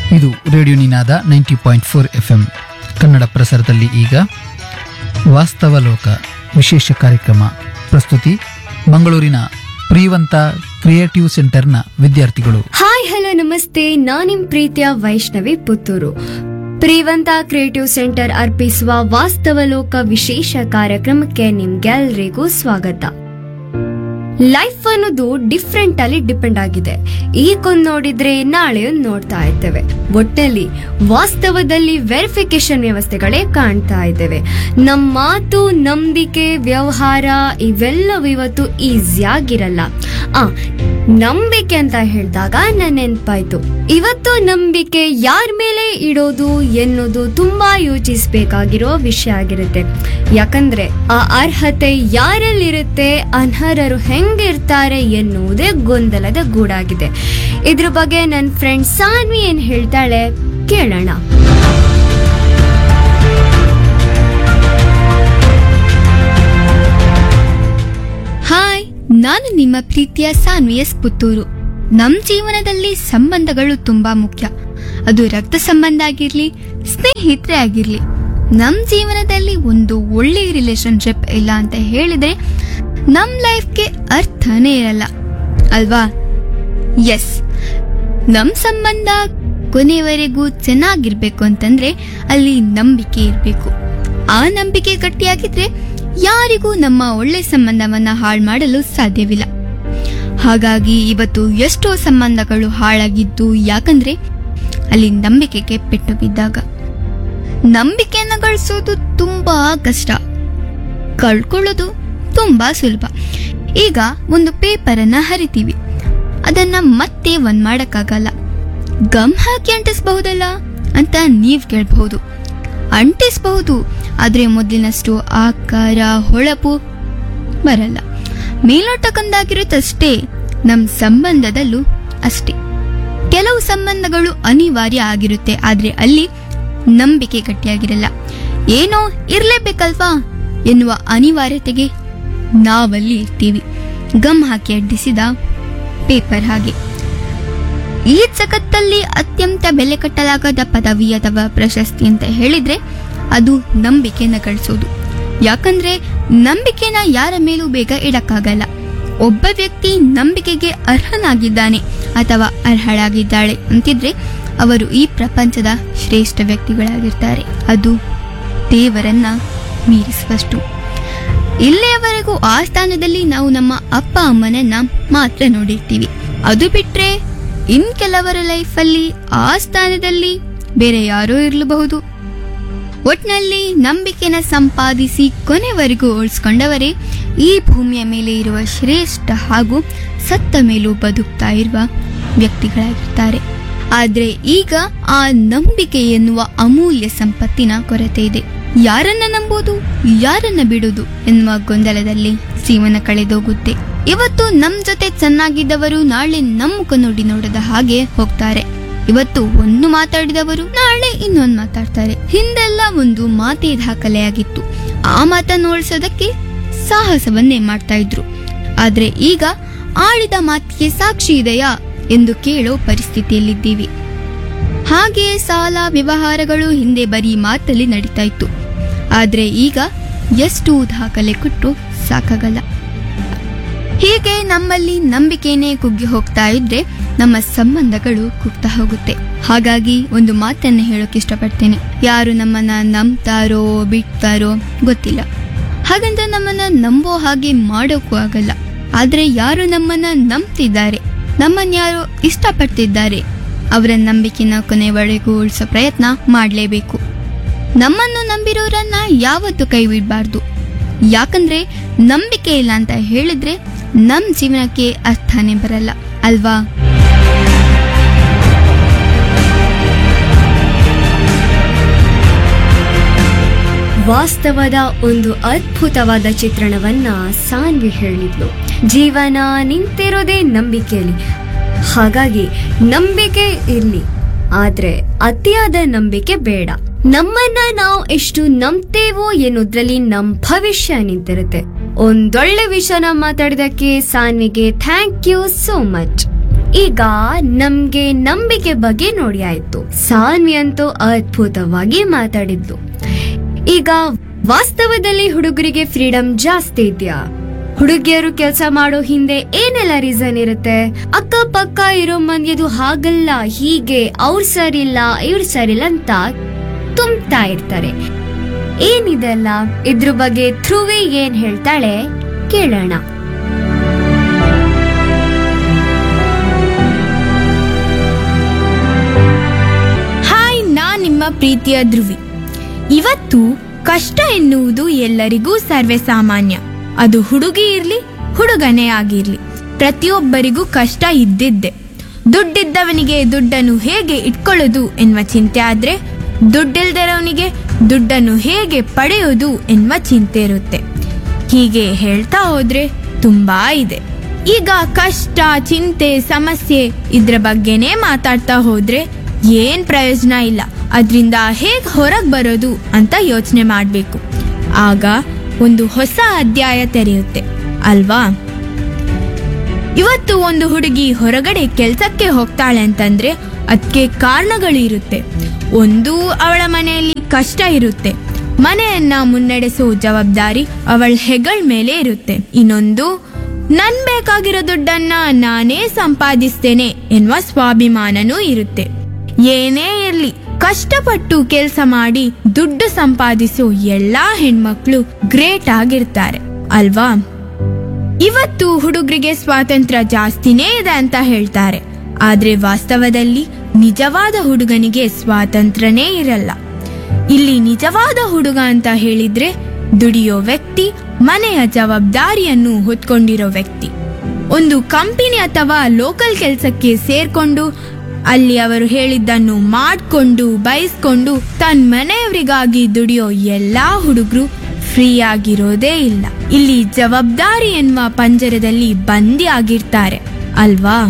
ಇದು ರೇಡಿಯೋ ನಿನಾದ 90.4 FM ಕನ್ನಡ ಪ್ರಸಾರದಲ್ಲಿ ಈಗ ವಾಸ್ತವ ಲೋಕ ವಿಶೇಷ ಕಾರ್ಯಕ್ರಮ. ಪ್ರಸ್ತುತಿ ಮಂಗಳೂರಿನ ಪ್ರಿಯವಂತ ಕ್ರಿಯೇಟಿವ್ ಸೆಂಟರ್ನ ವಿದ್ಯಾರ್ಥಿಗಳು. ಹಾಯ್ ಹಲೋ ನಮಸ್ತೆ, ನಾನಿಮ್ ಪ್ರೀತಿಯ ವೈಷ್ಣವಿ ಪುತ್ತೂರು. ಪ್ರಿಯವಂತ ಕ್ರಿಯೇಟಿವ್ ಸೆಂಟರ್ ಅರ್ಪಿಸುವ ವಾಸ್ತವ ಲೋಕ ವಿಶೇಷ ಕಾರ್ಯಕ್ರಮಕ್ಕೆ ನಿಮ್ಗೆಲ್ರಿಗೂ ಸ್ವಾಗತ. ಲೈಫ್ ಅನ್ನೋದು ಡಿಫ್ರೆಂಟ್ ಅಲ್ಲಿ ಡಿಪೆಂಡ್ ಆಗಿದೆ. ಈಗೊಂದು ನೋಡಿದ್ರೆ ನಾಳೆ ಒಂದು ನೋಡ್ತಾ ಇದ್ದೇವೆ. ಒಟ್ಟಲ್ಲಿ ವಾಸ್ತವದಲ್ಲಿ ವೆರಿಫಿಕೇಶನ್ ವ್ಯವಸ್ಥೆಗಳೇ ಕಾಣ್ತಾ ಇದ್ದೇವೆ. ನಮ್ಮ ಮಾತು, ನಂಬಿಕೆ, ವ್ಯವಹಾರ ಇವೆಲ್ಲವೂ ಇವತ್ತು ಈಸಿಯಾಗಿರಲ್ಲ. ನಂಬಿಕೆ ಅಂತ ಹೇಳಿದಾಗ ನನ್ನ ನೆನ್ಪಾಯ್ತು, ಇವತ್ತು ನಂಬಿಕೆ ಯಾರ ಮೇಲೆ ಇಡೋದು ಎನ್ನುವುದು ತುಂಬಾ ಯೋಚಿಸಬೇಕಾಗಿರೋ ವಿಷಯ ಆಗಿರುತ್ತೆ. ಯಾಕಂದ್ರೆ ಆ ಅರ್ಹತೆ ಯಾರಲ್ಲಿರುತ್ತೆ, ಅನರ್ಹರು ಹೆಂಗಿರ್ತಾರೆ ಎನ್ನುವುದೇ ಗೊಂದಲದ ಗೂಡಾಗಿದೆ. ಇದ್ರ ಬಗ್ಗೆ ನನ್ನ ಫ್ರೆಂಡ್ ಸಾನ್ವಿ ಏನ್ ಹೇಳ್ತಾಳೆ ಕೇಳೋಣ. ಹಾಯ್, ನಾನು ನಿಮ್ಮ ಪ್ರೀತಿಯ ಸಾನ್ವಿ ಎಸ್ ಪುತ್ತೂರು. ನಮ್ ಜೀವನದಲ್ಲಿ ಸಂಬಂಧಗಳು ತುಂಬಾ ಮುಖ್ಯ. ಅದು ರಕ್ತ ಸಂಬಂಧ ಆಗಿರ್ಲಿ, ಸ್ನೇಹಿತರೆ ಆಗಿರ್ಲಿ. ನಮ್ ಜೀವನದಲ್ಲಿ ಒಂದು ಒಳ್ಳೆ ರಿಲೇಶನ್ಶಿಪ್ ಇಲ್ಲ ಅಂತ ಹೇಳಿದ್ರೆ ನಮ್ ಲೈಫ್ಗೆ ಅರ್ಥನೇ ಇರಲ್ಲ ಅಲ್ವಾ? ಎಸ್, ನಮ್ ಸಂಬಂಧ ಕೊನೆವರೆಗೂ ಚೆನ್ನಾಗಿರ್ಬೇಕು ಅಂತಂದ್ರೆ ಅಲ್ಲಿ ನಂಬಿಕೆ ಇರ್ಬೇಕು. ಆ ನಂಬಿಕೆ ಗಟ್ಟಿಯಾಗಿದ್ರೆ ಯಾರಿಗೂ ನಮ್ಮ ಒಳ್ಳೆ ಸಂಬಂಧವನ್ನ ಹಾಳು ಮಾಡಲು ಸಾಧ್ಯವಿಲ್ಲ. ಹಾಗಾಗಿ ಇವತ್ತು ಎಷ್ಟೋ ಸಂಬಂಧಗಳು ಹಾಳಾಗಿದ್ದು ಯಾಕಂದ್ರೆ ಅಲ್ಲಿ ನಂಬಿಕೆಗೆ ಪೆಟ್ಟು ಬಿದ್ದಾಗ. ನಂಬಿಕೆಯನ್ನ ಗಳಿಸೋದು ತುಂಬಾ ಕಷ್ಟ, ಕಳ್ಕೊಳ್ಳೋದು ತುಂಬಾ ಸುಲಭ. ಈಗ ಒಂದು ಪೇಪರ್ ಅನ್ನ ಹರಿತೀವಿ, ಅದನ್ನ ಮತ್ತೆ ಒಂದ್ ಮಾಡಕ್ಕಾಗಲ್ಲ. ಗಮ್ ಹಾಕಿ ಅಂಟಿಸಬಹುದಲ್ಲ ಅಂತ ನೀವ್ ಕೇಳಬಹುದು. ಅಂಟಿಸಬಹುದು, ಆದ್ರೆ ಮೊದಲಿನಷ್ಟು ಆಕಾರ, ಹೊಳಪು ಬರಲ್ಲ. ಮೇಲೋಟಕ್ಕೊಂದಾಗಿರುತ್ತಷ್ಟೇ, ನಮ್ ಸಂಬಂಧದಲ್ಲೂ ಅಷ್ಟೇ. ಕೆಲವು ಸಂಬಂಧಗಳು ಅನಿವಾರ್ಯ ಆಗಿರುತ್ತೆ, ಆದ್ರೆ ಅಲ್ಲಿ ನಂಬಿಕೆ ಗಟ್ಟಿಯಾಗಿರಲ್ಲ. ಏನೋ ಇರ್ಲೇಬೇಕಲ್ವಾ ಎನ್ನುವ ಅನಿವಾರ್ಯತೆಗೆ ನಾವಲ್ಲಿ ಇರ್ತೀವಿ, ಗಮ್ ಹಾಕಿ ಅಡ್ಡಿಸಿದ ಪೇಪರ್ ಹಾಗೆ. ಈ ಜಗತ್ತಲ್ಲಿ ಅತ್ಯಂತ ಬೆಲೆ ಕಟ್ಟಲಾಗದ ಪದವಿ ಅಥವಾ ಪ್ರಶಸ್ತಿ ಅಂತ ಹೇಳಿದ್ರೆ ಅದು ನಂಬಿಕೆನ ಗಳಿಸೋದು. ಯಾಕಂದ್ರೆ ನಂಬಿಕೆನ ಯಾರ ಮೇಲೂ ಬೇಗ ಇಡಕ್ಕಾಗಲ್ಲ. ಒಬ್ಬ ವ್ಯಕ್ತಿ ನಂಬಿಕೆಗೆ ಅರ್ಹನಾಗಿದ್ದಾನೆ ಅಥವಾ ಅರ್ಹಳಾಗಿದ್ದಾಳೆ ಅಂತಿದ್ರೆ ಅವರು ಈ ಪ್ರಪಂಚದ ಶ್ರೇಷ್ಠ ವ್ಯಕ್ತಿಗಳಾಗಿರ್ತಾರೆ. ಅದು ದೇವರನ್ನ ಮೀರಿಸುವಷ್ಟು. ಇಲ್ಲಿಯವರೆಗೂ ಆ ಸ್ಥಾನದಲ್ಲಿ ನಾವು ನಮ್ಮ ಅಪ್ಪ ಅಮ್ಮನನ್ನ ಮಾತ್ರ ನೋಡಿರ್ತೀವಿ. ಅದು ಬಿಟ್ರೆ ಇನ್ ಕೆಲವರ ಲೈಫಲ್ಲಿ ಆ ಸ್ಥಾನದಲ್ಲಿ ಬೇರೆ ಯಾರೋ ಇರಲಬಹುದು. ಒಟ್ನಲ್ಲಿ ನಂಬಿಕೆನ ಸಂಪಾದಿಸಿ ಕೊನೆವರೆಗೂ ಉಳಿಸ್ಕೊಂಡವರೇ ಈ ಭೂಮಿಯ ಮೇಲೆ ಇರುವ ಶ್ರೇಷ್ಠ ಹಾಗೂ ಸತ್ತ ಮೇಲೂ ಬದುಕ್ತಾ ಇರುವ ವ್ಯಕ್ತಿಗಳಾಗಿರ್ತಾರೆ. ಆದ್ರೆ ಈಗ ಆ ನಂಬಿಕೆ ಎನ್ನುವ ಅಮೂಲ್ಯ ಸಂಪತ್ತಿನ ಕೊರತೆ ಇದೆ. ಯಾರನ್ನ ನಂಬೋದು, ಯಾರನ್ನ ಬಿಡುವುದು ಎನ್ನುವ ಗೊಂದಲದಲ್ಲಿ ಜೀವನ ಕಳೆದೋಗುತ್ತೆ. ಇವತ್ತು ನಮ್ ಜೊತೆ ಚೆನ್ನಾಗಿದ್ದವರು ನಾಳೆ ನಮ್ಮ ಮುಖ ನೋಡಿ ನೋಡದ ಹಾಗೆ ಹೋಗ್ತಾರೆ. ಇವತ್ತು ಒಂದು ಮಾತಾಡಿದವರು ನಾಳೆ ಇನ್ನೊಂದು ಮಾತಾಡ್ತಾರೆ. ಹಿಂದೆಲ್ಲ ಒಂದು ಮಾತೇ ದಾಖಲೆಯಾಗಿತ್ತು. ಆ ಮಾತನ್ನು ಉಳಿಸೋದಕ್ಕೆ ಸಾಹಸವನ್ನೇ ಮಾಡ್ತಾ ಇದ್ರು. ಆದ್ರೆ ಈಗ ಆಡಿದ ಮಾತಿಗೆ ಸಾಕ್ಷಿ ಇದೆಯಾ ಎಂದು ಕೇಳೋ ಪರಿಸ್ಥಿತಿಯಲ್ಲಿದ್ದೀವಿ. ಹಾಗೆಯೇ ಸಾಲ ವ್ಯವಹಾರಗಳು ಹಿಂದೆ ಬರೀ ಮಾತಲ್ಲಿ ನಡೀತಾ ಇತ್ತು. ಆದ್ರೆ ಈಗ ಎಷ್ಟು ದಾಖಲೆ ಕೊಟ್ಟು ಸಾಕಾಗಲ್ಲ. ಹೀಗೆ ನಮ್ಮಲ್ಲಿ ನಂಬಿಕೆನೇ ಕುಗ್ಗಿ ಹೋಗ್ತಾ ಇದ್ರೆ ನಮ್ಮ ಸಂಬಂಧಗಳು ಕುಗ್ತಾ ಹೋಗುತ್ತೆ. ಹಾಗಾಗಿ ಒಂದು ಮಾತನ್ನ ಹೇಳೋಕೆ ಇಷ್ಟಪಡ್ತೇನೆ. ಯಾರು ನಮ್ಮನ್ನ ನಂಬ್ತಾರೋ ಬಿಡ್ತಾರೋ ಗೊತ್ತಿಲ್ಲ, ಹಾಗಂತ ನಮ್ಮನ್ನ ನಂಬೋ ಹಾಗೆ ಮಾಡೋಕ್ಕೂ ಆಗಲ್ಲ. ಆದ್ರೆ ಯಾರು ನಮ್ಮನ್ನ ನಂಬ್ತಿದ್ದಾರೆ, ನಮ್ಮನ್ಯಾರು ಇಷ್ಟಪಡ್ತಿದ್ದಾರೆ, ಅವರ ನಂಬಿಕೆನ ಕೊನೆವರೆಗೂ ಉಳಿಸೋ ಪ್ರಯತ್ನ ಮಾಡಲೇಬೇಕು. ನಮ್ಮನ್ನು ನಂಬಿರೋರನ್ನ ಯಾವತ್ತೂ ಕೈ ಬಿಡಬಾರ್ದು. ಯಾಕಂದ್ರೆ ನಂಬಿಕೆ ಇಲ್ಲ ಅಂತ ಹೇಳಿದ್ರೆ ನಮ್ ಜೀವನಕ್ಕೆ ಅರ್ಥನೇ ಬರಲ್ಲ ಅಲ್ವಾ? ವಾಸ್ತವದ ಒಂದು ಅದ್ಭುತವಾದ ಚಿತ್ರಣವನ್ನ ಸಾನ್ವಿ ಹೇಳಿದ್ಲು. ಜೀವನ ನಿಂತಿರೋದೇ ನಂಬಿಕೆಯಲ್ಲಿ. ಹಾಗಾಗಿ ನಂಬಿಕೆ ಇರ್ಲಿ, ಆದ್ರೆ ಅತಿಯಾದ ನಂಬಿಕೆ ಬೇಡ. ನಮ್ಮನ್ನ ನಾವು ಎಷ್ಟು ನಂಬ್ತೇವೋ ಎನ್ನುವುದ್ರಲ್ಲಿ ನಮ್ ಭವಿಷ್ಯ ನಿಂತಿರುತ್ತೆ. ಒಂದೊಳ್ಳೆ ವಿಷಯನ ಮಾತಾಡಿದಕ್ಕೆ ಸಾನ್ವಿಗೆ ಥ್ಯಾಂಕ್ ಯು ಸೋ ಮಚ್. ಈಗ ನಮ್ಗೆ ನಂಬಿಕೆ ಬಗ್ಗೆ ನೋಡಿ ಆಯ್ತು. ಸಾನ್ವಿ ಅಂತೂ ಅದ್ಭುತವಾಗಿ ಮಾತಾಡಿದ್ಲು. ಈಗ ವಾಸ್ತವದಲ್ಲಿ ಹುಡುಗರಿಗೆ ಫ್ರೀಡಮ್ ಜಾಸ್ತಿ ಇದೆಯಾ? ಹುಡುಗಿಯರು ಕೆಲಸ ಮಾಡೋ ಹಿಂದೆ ಏನೆಲ್ಲ ರೀಸನ್ ಇರುತ್ತೆ? ಅಕ್ಕಪಕ್ಕ ಇರೋ ಮಂದಿದು ಹಾಗಲ್ಲ, ಹೀಗೆ ಅವ್ರು ಸರಿಲ್ಲ ಇವ್ರು ಸರಿಲ್ಲ ಅಂತ ತುಂಬ್ತಾ ಇರ್ತಾರೆ. ಏನಿದೆಲ್ಲ? ಇದ್ರ ಬಗ್ಗೆ ಧ್ರುವಿ ಏನ್ ಹೇಳ್ತಾಳೆ ಕೇಳೋಣ. ಹಾಯ್, ನಾನ್ ನಿಮ್ಮ ಪ್ರೀತಿಯ ಧ್ರುವಿ. ಇವತ್ತು ಕಷ್ಟ ಎನ್ನುವುದು ಎಲ್ಲರಿಗೂ ಸರ್ವೇ ಸಾಮಾನ್ಯ. ಅದು ಹುಡುಗಿ ಇರ್ಲಿ ಹುಡುಗನೇ ಆಗಿರ್ಲಿ, ಪ್ರತಿಯೊಬ್ಬರಿಗೂ ಕಷ್ಟ ಇದ್ದಿದ್ದೆ. ದುಡ್ಡಿದ್ದವನಿಗೆ ದುಡ್ಡನ್ನು ಹೇಗೆ ಇಟ್ಕೊಳ್ಳೋದು ಎನ್ನುವ ಚಿಂತೆ ಆದ್ರೆ, ದುಡ್ಡಿಲ್ದಿರೋನಿಗೆ ದುಡ್ಡನ್ನು ಹೇಗೆ ಪಡೆಯೋದು ಎನ್ನುವ ಚಿಂತೆ ಇರುತ್ತೆ. ಹೀಗೆ ಹೇಳ್ತಾ ಹೋದ್ರೆ ತುಂಬಾ ಇದೆ. ಈಗ ಕಷ್ಟ, ಚಿಂತೆ, ಸಮಸ್ಯೆ ಇದ್ರ ಬಗ್ಗೆನೇ ಮಾತಾಡ್ತಾ ಹೋದ್ರೆ ಏನ್ ಪ್ರಯೋಜನ ಇಲ್ಲ. ಅದ್ರಿಂದ ಹೇಗ್ ಹೊರಗ್ ಬರೋದು ಅಂತ ಯೋಚನೆ ಮಾಡ್ಬೇಕು. ಆಗ ಒಂದು ಹೊಸ ಅಧ್ಯಾಯ ತೆರೆಯುತ್ತೆ ಅಲ್ವಾ? ಇವತ್ತು ಒಂದು ಹುಡುಗಿ ಹೊರಗಡೆ ಕೆಲ್ಸಕ್ಕೆ ಹೋಗ್ತಾಳೆ ಅಂತಂದ್ರೆ ಅದಕ್ಕೆ ಕಾರಣಗಳು ಇರುತ್ತೆ. ಒಂದು, ಅವಳ ಮನೆಯಲ್ಲಿ ಕಷ್ಟ ಇರುತ್ತೆ, ಮನೆಯನ್ನ ಮುನ್ನಡೆಸೋ ಜವಾಬ್ದಾರಿ ಅವಳ ಹೆಗಲ ಮೇಲೆ ಇರುತ್ತೆ. ಇನ್ನೊಂದು, ನನ್ ಬೇಕಾಗಿರೋ ದುಡ್ಡನ್ನ ನಾನೇ ಸಂಪಾದಿಸ್ತೇನೆ ಎನ್ನುವ ಸ್ವಾಭಿಮಾನನೂ ಇರುತ್ತೆ. ಏನೇ ಇರ್ಲಿ, ಕಷ್ಟಪಟ್ಟು ಕೆಲಸ ಮಾಡಿ ದುಡ್ಡು ಸಂಪಾದಿಸೋ ಎಲ್ಲಾ ಹೆಣ್ಮಕ್ಳು ಗ್ರೇಟ್ ಆಗಿರ್ತಾರೆ ಅಲ್ವಾ? ಇವತ್ತು ಹುಡುಗರಿಗೆ ಸ್ವಾತಂತ್ರ್ಯ ಜಾಸ್ತಿನೇ ಇದೆ ಅಂತ ಹೇಳ್ತಾರೆ. ಆದ್ರೆ ವಾಸ್ತವದಲ್ಲಿ ನಿಜವಾದ ಹುಡುಗನಿಗೆ ಸ್ವಾತಂತ್ರ್ಯನೇ ಇರಲ್ಲ. ಇಲ್ಲಿ ನಿಜವಾದ ಹುಡುಗ ಅಂತ ಹೇಳಿದ್ರೆ ದುಡಿಯೋ ವ್ಯಕ್ತಿ, ಮನೆಯ ಜವಾಬ್ದಾರಿಯನ್ನು ಹೊತ್ಕೊಂಡಿರೋ ವ್ಯಕ್ತಿ. ಒಂದು ಕಂಪನಿ ಅಥವಾ ಲೋಕಲ್ ಕೆಲಸಕ್ಕೆ ಸೇರ್ಕೊಂಡು ಅಲ್ಲಿ ಅವರು ಹೇಳಿದ್ದನ್ನು ಮಾಡ್ಕೊಂಡು ಬಯಸ್ಕೊಂಡು ತನ್ನ ಮನೆಯವರಿಗಾಗಿ ದುಡಿಯೋ ಎಲ್ಲಾ ಹುಡುಗರು ಫ್ರೀ ಆಗಿರೋದೇ ಇಲ್ಲ. ಇಲ್ಲಿ ಜವಾಬ್ದಾರಿ ಎನ್ನುವ ಪಂಜರದಲ್ಲಿ ಬಂದಿ ಆಗಿರ್ತಾರೆ ಅಲ್ವಾ?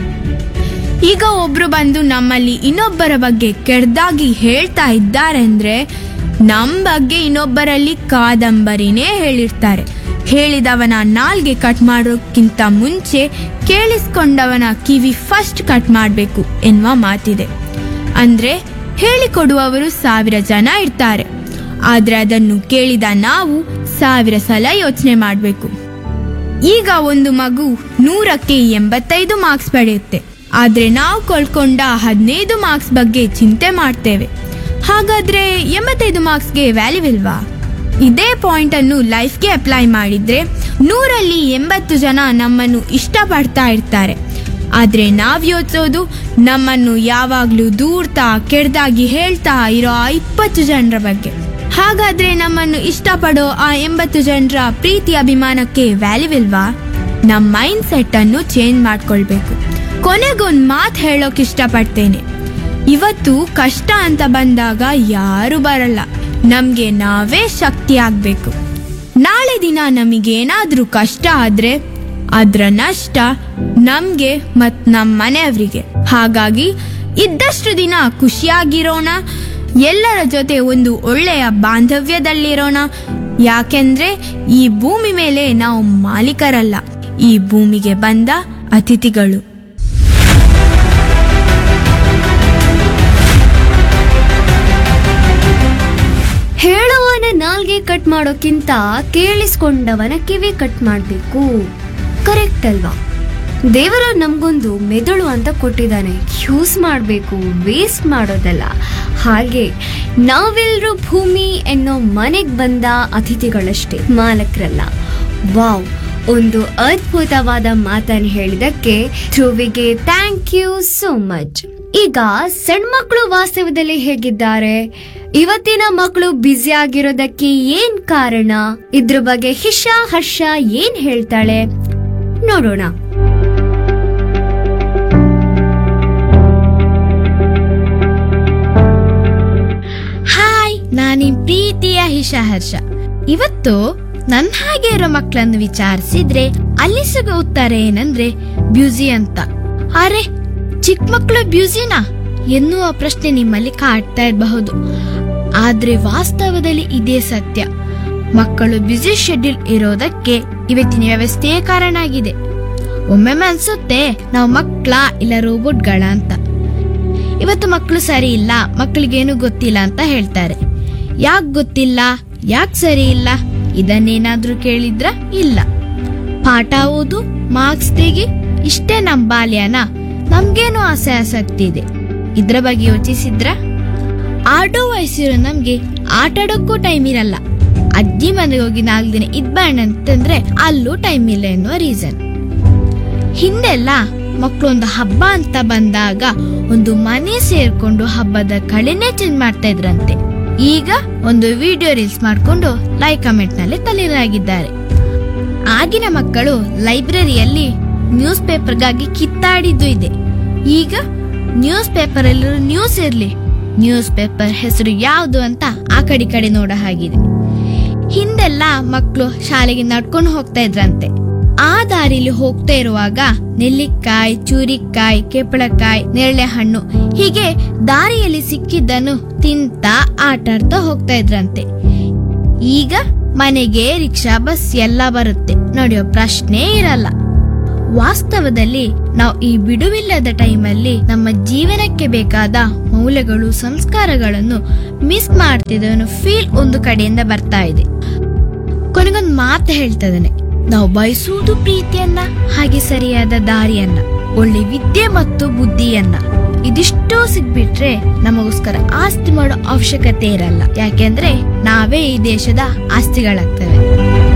ಈಗ ಒಬ್ರು ಬಂದು ನಮ್ಮಲ್ಲಿ ಇನ್ನೊಬ್ಬರ ಬಗ್ಗೆ ಕೆಡ್ದಾಗಿ ಹೇಳ್ತಾ ಇದ್ದಾರೆ ಅಂದ್ರೆ ನಮ್ ಬಗ್ಗೆ ಇನ್ನೊಬ್ಬರಲ್ಲಿ ಕಾದಂಬರಿನೇ ಹೇಳಿರ್ತಾರೆ. ಹೇಳಿದವನ ನಾಲ್ಗೆ ಕಟ್ ಮಾಡೋಕ್ಕಿಂತ ಮುಂಚೆ ಕೇಳಿಸ್ಕೊಂಡವನ ಕಿವಿ ಫಸ್ಟ್ ಕಟ್ ಮಾಡಬೇಕು ಎನ್ನುವ ಮಾತಿದೆ. ಅಂದ್ರೆ ಹೇಳಿಕೊಡುವವರು 1000 ಜನ ಇರ್ತಾರೆ, ಆದ್ರೆ ಅದನ್ನು ಕೇಳಿದ ನಾವು 1000 ಸಲ ಯೋಚನೆ ಮಾಡಬೇಕು. ಈಗ ಒಂದು ಮಗು 100ಕ್ಕೆ 85 ಮಾರ್ಕ್ಸ್ ಪಡೆಯುತ್ತೆ, ಆದ್ರೆ ನಾವು ಕಳ್ಕೊಂಡ 15 ಮಾರ್ಕ್ಸ್ ಬಗ್ಗೆ ಚಿಂತೆ ಮಾಡ್ತೇವೆ. ಹಾಗಾದ್ರೆ 85 ಮಾರ್ಕ್ಸ್ಗೆ ವ್ಯಾಲ್ಯೂ ಇಲ್ವಾ? ಇದೇ ಪಾಯಿಂಟ್ ಅನ್ನು ಲೈಫ್ಗೆ ಅಪ್ಲೈ ಮಾಡಿದ್ರೆ 100ರಲ್ಲಿ 80 ಜನ ನಮ್ಮನ್ನು ಇಷ್ಟಪಡ್ತಾ ಇರ್ತಾರೆ, ಆದ್ರೆ ನಾವ್ ಯೋಚಿಸೋದು ನಮ್ಮನ್ನು ಯಾವಾಗ್ಲೂ ದೂರ್ತಾ ಕೆಡ್ದಾಗಿ ಹೇಳ್ತಾ ಇರೋ 20 ಜನರ ಬಗ್ಗೆ. ಹಾಗಾದ್ರೆ ನಮ್ಮನ್ನು ಇಷ್ಟಪಡೋ 80 ಜನರ ಪ್ರೀತಿ ಅಭಿಮಾನಕ್ಕೆ ವ್ಯಾಲ್ಯೂ ಇಲ್ವಾ? ನಮ್ಮ ಮೈಂಡ್ ಸೆಟ್ ಅನ್ನು ಚೇಂಜ್ ಮಾಡ್ಕೊಳ್ಬೇಕು. ಕೊನೆಗೊಂದು ಮಾತು ಹೇಳೋಕ್ ಇಷ್ಟಪಡ್ತೇನೆ. ಇವತ್ತು ಕಷ್ಟ ಅಂತ ಬಂದಾಗ ಯಾರು ಬರಲ್ಲ, ನಮ್ಗೆ ನಾವೇ ಶಕ್ತಿ ಆಗ್ಬೇಕು. ನಾಳೆ ದಿನ ನಮಗೇನಾದ್ರೂ ಕಷ್ಟ ಆದ್ರೆ ಅದ್ರ ನಷ್ಟ ನಮ್ಗೆ ಮತ್ ನಮ್ಮ ಮನೆಯವರಿಗೆ. ಹಾಗಾಗಿ ಇದ್ದಷ್ಟು ದಿನ ಖುಷಿಯಾಗಿರೋಣ, ಎಲ್ಲರ ಜೊತೆ ಒಂದು ಒಳ್ಳೆಯ ಬಾಂಧವ್ಯದಲ್ಲಿರೋಣ. ಯಾಕೆಂದ್ರೆ ಈ ಭೂಮಿ ಮೇಲೆ ನಾವು ಮಾಲೀಕರಲ್ಲ, ಈ ಭೂಮಿಗೆ ಬಂದ ಅತಿಥಿಗಳು. ಹೇಳುವವನ ನಾಲ್ಗೆ ಕಟ್ ಮಾಡೋಕ್ಕಿಂತ ಕೇಳಿಸ್ಕೊಂಡವನ ಕಿವಿ ಕಟ್ ಮಾಡ್ಬೇಕು. ಕರೆಕ್ಟ್ ಅಲ್ವಾ? ದೇವರ ನಮ್ಗೊಂದು ಮೆದುಳು ಅಂತ ಕೊಟ್ಟಿದ್ದಾನೆ, ಯೂಸ್ ಮಾಡ್ಬೇಕು, ವೇಸ್ಟ್ ಮಾಡೋದಲ್ಲ. ಹಾಗೆ ನಾವೆಲ್ಲರೂ ಭೂಮಿ ಎನ್ನೋ ಮನೆಗ್ ಬಂದ ಅತಿಥಿಗಳಷ್ಟೇ, ಮಾಲಕರಲ್ಲ. ವಾವ್, ಒಂದು ಅದ್ಭುತವಾದ ಮಾತನ್ನು ಹೇಳಿದಕ್ಕೆ ಧ್ರುವಿಗೆ ಥ್ಯಾಂಕ್ ಯು ಸೋ ಮಚ್. ಈಗ ಸಣ್ಣ ಮಕ್ಕಳು ವಾಸ್ತವದಲ್ಲಿ ಹೇಗಿದ್ದಾರೆ? ಇವತ್ತಿನ ಮಕ್ಕಳು ಬ್ಯುಸಿ ಆಗಿರೋದಕ್ಕೆ ಏನ್ ಕಾರಣ? ಇದ್ರ ಬಗ್ಗೆ ಹರ್ಷ ಏನ್ ಹೇಳ್ತಾಳೆ ನೋಡೋಣ. ಹಾಯ್, ನಾನಿನ್ ಪ್ರೀತಿಯ ಹರ್ಷ. ಇವತ್ತು ನನ್ ಹಾಗೆ ಇರೋ ಮಕ್ಕಳನ್ನು ವಿಚಾರಿಸಿದ್ರೆ ಅಲ್ಲಿ ಸಿಗೋ ಉತ್ತರ ಏನಂದ್ರೆ ಬ್ಯುಸಿ ಅಂತ. ಅರೆ, ಚಿಕ್ಕ ಮಕ್ಕಳು ಬ್ಯುಸಿನಾ ಎನ್ನುವ ಪ್ರಶ್ನೆ ನಿಮ್ಮಲ್ಲಿ ಕಾಡ್ತಾ ಇರಬಹುದು. ಆದ್ರೆ ವಾಸ್ತವದಲ್ಲಿ ಇದೇ ಸತ್ಯ. ಮಕ್ಕಳು ಬ್ಯುಸಿ ಶೆಡ್ಯೂಲ್ ಇರೋದಕ್ಕೆ ಇವತ್ತಿನ ವ್ಯವಸ್ಥೆಯೇ ಕಾರಣ ಆಗಿದೆ. ಒಮ್ಮೊಮ್ಮೆ ಅನ್ಸುತ್ತೆ ನಾವು ಮಕ್ಕಳ ಇಲ್ಲ ರೋಬೋಟ್ಗಳ ಅಂತ. ಇವತ್ತು ಮಕ್ಕಳು ಸರಿ ಇಲ್ಲ, ಮಕ್ಕಳಿಗೇನು ಗೊತ್ತಿಲ್ಲ ಅಂತ ಹೇಳ್ತಾರೆ. ಯಾಕ್ ಗೊತ್ತಿಲ್ಲ, ಯಾಕ್ ಸರಿ ಇಲ್ಲ ಇದನ್ನೇನಾದ್ರೂ ಕೇಳಿದ್ರ? ಇಲ್ಲ. ಪಾಠ ಓದು, ಮಾರ್ಕ್ಸ್ ತೆಗಿ, ಇಷ್ಟೇ ನಮ್ ಬಾಲ್ಯನ. ನಮ್ಗೇನು ಆಸಕ್ತಿ ಇದೆ ಇದ್ರ ಬಗ್ಗೆ ಯೋಚಿಸಿದ್ರ? ಆಡೋ ವಯಸ್ಸಿರೋ ನಮ್ಗೆ ಆಟಾಡೋಕ್ಕೂ ಟೈಮ್ ಇರಲ್ಲ. ಅಜ್ಜಿ ಮನೆಗೆ ಹೋಗಿ 4 ದಿನ ಇದ್ಬೇಡ ಅಂತಂದ್ರೆ ಅಲ್ಲೂ ಟೈಮ್ ಇಲ್ಲ ಎನ್ನುವ ರೀಸನ್. ಹಿಂದೆಲ್ಲ ಮಕ್ಕಳೊಂದು ಹಬ್ಬ ಅಂತ ಬಂದಾಗ ಒಂದು ಮನೆ ಸೇರ್ಕೊಂಡು ಹಬ್ಬದ ಕಳೆನೇ ಚೇಂಜ್ ಮಾಡ್ತಾ ಇದ್ರಂತೆ. ಈಗ ಒಂದು ವಿಡಿಯೋ ರೀಲ್ಸ್ ಮಾಡ್ಕೊಂಡು ಲೈಕ್ ಕಮೆಂಟ್ ನಲ್ಲಿ ತಲೆರಾಗಿದ್ದಾರೆ. ಆಗಿನ ಮಕ್ಕಳು ಲೈಬ್ರರಿಯಲ್ಲಿ ನ್ಯೂಸ್ ಪೇಪರ್ಗಾಗಿ ಕಿತ್ತಾಡಿದ್ದು ಇದೆ. ಈಗ ನ್ಯೂಸ್ ಪೇಪರ್ ಎಲ್ಲರೂ ನ್ಯೂಸ್ ಇರ್ಲಿ, ನ್ಯೂಸ್ ಪೇಪರ್ ಹೆಸರು ಯಾವುದು ಅಂತ ಆ ಕಡೆ ನೋಡ ಹಾಗಿದೆ. ಹಿಂದೆಲ್ಲ ಮಕ್ಕಳು ಶಾಲೆಗೆ ನಡ್ಕೊಂಡು ಹೋಗ್ತಾ ಇದ್ರಂತೆ. ಆ ದಾರಿಲಿ ಹೋಗ್ತಾ ಇರುವಾಗ ನೆಲ್ಲಿಕಾಯಿ, ಚೂರಿಕಾಯಿ, ಕೇಪಳಕಾಯಿ, ನೇರಳೆ ಹಣ್ಣು ಹೀಗೆ ದಾರಿಯಲ್ಲಿ ಸಿಕ್ಕಿದ್ದನ್ನು ತಿಂತ ಆಟಾಡ್ತಾ ಹೋಗ್ತಾ ಇದ್ರಂತೆ. ಈಗ ಮನೆಗೆ ರಿಕ್ಷಾ, ಬಸ್ ಎಲ್ಲ ಬರುತ್ತೆ, ನಡೆಯೋ ಪ್ರಶ್ನೆ ಇರಲ್ಲ. ವಾಸ್ತವದಲ್ಲಿ ನಾವು ಈ ಬಿಡುವಿಲ್ಲದ ಟೈಮಲ್ಲಿ ನಮ್ಮ ಜೀವನಕ್ಕೆ ಬೇಕಾದ ಮೌಲ್ಯಗಳು, ಸಂಸ್ಕಾರಗಳನ್ನು ಮಿಸ್ ಮಾಡ್ತಿದ್ದ ಫೀಲ್ ಒಂದು ಕಡೆಯಿಂದ ಬರ್ತಾ ಇದೆ. ಕೊನೆಗೊಂದು ಮಾತು ಹೇಳ್ತದಾನೆ, ನಾವು ಬಯಸುವುದು ಪ್ರೀತಿಯನ್ನ, ಹಾಗೆ ಸರಿಯಾದ ದಾರಿಯನ್ನ, ಒಳ್ಳೆ ವಿದ್ಯೆ ಮತ್ತು ಬುದ್ಧಿಯನ್ನ. ಇದಿಷ್ಟೋ ಸಿಗ್ಬಿಟ್ರೆ ನಮಗೋಸ್ಕರ ಆಸ್ತಿ ಮಾಡೋ ಅವಶ್ಯಕತೆ ಇರಲ್ಲ. ಯಾಕೆಂದ್ರೆ ನಾವೇ ಈ ದೇಶದ ಆಸ್ತಿಗಳಾಗ್ತವೆ.